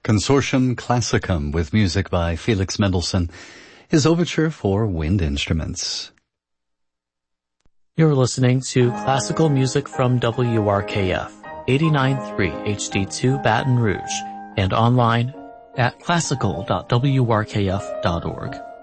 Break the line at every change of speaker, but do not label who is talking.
Consortium Classicum with music by Felix Mendelssohn, his overture for wind instruments.
You're listening to classical music from WRKF, 89.3 HD2 Baton Rouge, and online at classical.wrkf.org.